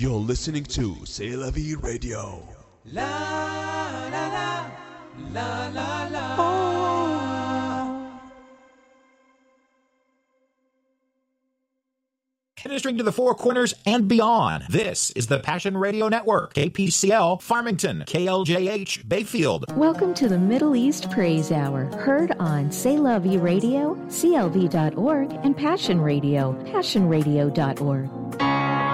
You're listening to C'est La Vie Radio. La la la la la la. Ministering to the Four Corners and beyond. This is the Passion Radio Network, KPCL, Farmington, KLJH, Bayfield. Welcome to the Middle East Praise Hour, heard on C'est La Vie Radio, CLV.org, and Passion Radio, passionradio.org.